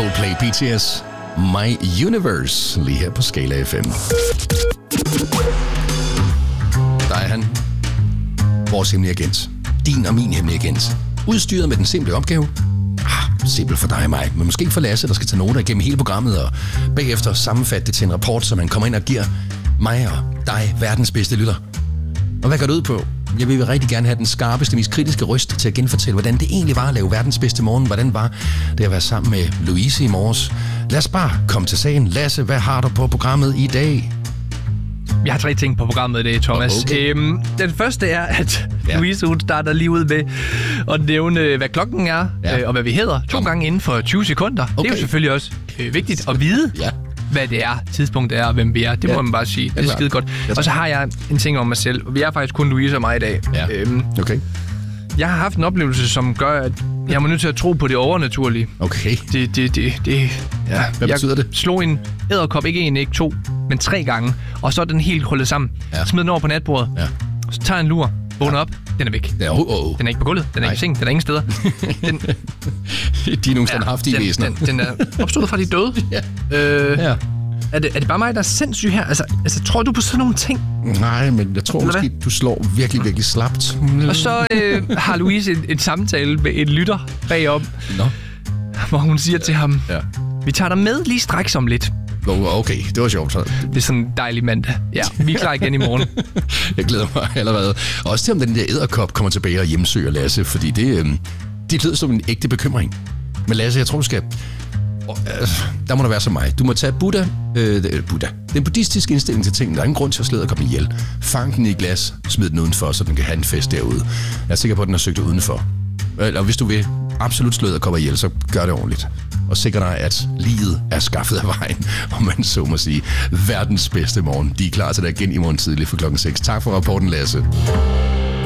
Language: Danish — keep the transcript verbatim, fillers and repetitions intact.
Coldplay, B T S, My Universe, lige her på Skala F M. Der er han, vores hemmelige agent. Din og min hemmelige agent. Udstyret med den simple opgave. Ah, simpel for dig og mig, men måske ikke for Lasse, der skal tage noter igennem hele programmet og bagefter sammenfatte det til en rapport, så man kommer ind og giver mig og dig verdens bedste lytter. Og hvad går det ud på? Jeg vil rigtig gerne have den skarpeste, mest kritiske røst til at genfortælle, hvordan det egentlig var at lave verdens bedste morgen. Hvordan var det at være sammen med Louise i morges? Lad os bare komme til sagen. Lasse, hvad har du på programmet i dag? Jeg har tre ting på programmet i dag, Thomas. Okay. Øhm, den første er, at ja. Louise hun starter lige ud med at nævne, hvad klokken er, ja. øh, og hvad vi hedder. To Kom. gange inden for tyve sekunder. Okay. Det er jo selvfølgelig også øh, vigtigt at vide, ja. hvad det er, tidspunktet er, og hvem vi er. Det ja. må man bare sige. Det er skide godt. Og så har jeg en ting om mig selv. Vi er faktisk kun Louise og mig i dag. Ja. Øhm, okay. Jeg har haft en oplevelse, som gør, at jeg må nødt til at tro på det overnaturlige. Okay. Det, det, det, det, ja. Hvad betyder jeg det? Jeg slog en edderkop, ikke en, ikke to, men tre gange. Og så er den helt krøllet sammen. Ja. Smed den over på natbordet. Ja. Så tager jeg en lur, vågner ja. op, den er væk. Ja, oh, oh. Den er ikke på gulvet, den er ikke i sengen, den er ingen steder. Den, de er nogle standhaftige ja, væsener. Den, den er opstået fra de døde. Ja. Øh, ja. Er det, er det bare mig, der er sindssyg her? Altså, altså, tror du på sådan nogle ting? Nej, men jeg tror måske, du slår virkelig, virkelig slapt. Og så øh, har Louise en, en samtale med en lytter bagom, Nå. hvor hun siger ja. til ham, ja. vi tager dig med lige straks om lidt. Okay, det var sjovt. Det er sådan en dejlig mandag. Ja, vi er klar igen i morgen. Jeg glæder mig allerede. Også til, om den der edderkop kommer tilbage og hjemsøger Lasse, fordi det, øh, det lyder som en ægte bekymring. Men Lasse, jeg tror, du skal... Oh, øh, der må der være som mig. Du må tage Buddha, øh, Buddha. Den buddhistiske indstilling til tingene. Der er ingen grund til at slå edderkoppen ihjel. Fang den i glas, smid den udenfor, så den kan have en fest derude. Jeg er sikker på, at den har søgt udenfor. Og hvis du vil absolut slå edderkopper ihjel, så gør det ordentligt. Og sikker dig, at livet er skaffet af vejen, om man så må sige. Verdens bedste morgen. De er klar til dig igen i morgen tidlig for klokken seks. Tak for rapporten, Lasse.